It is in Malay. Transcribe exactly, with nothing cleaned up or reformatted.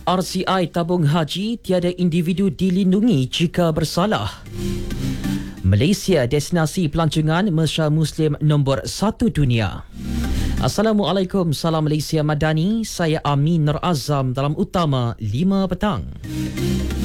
R C I tabung haji tiada individu dilindungi jika bersalah. Malaysia destinasi pelancongan Mesra Muslim nombor satu dunia. Assalamualaikum, salam Malaysia Madani. Saya Amin Nur Azam dalam Utama lima petang.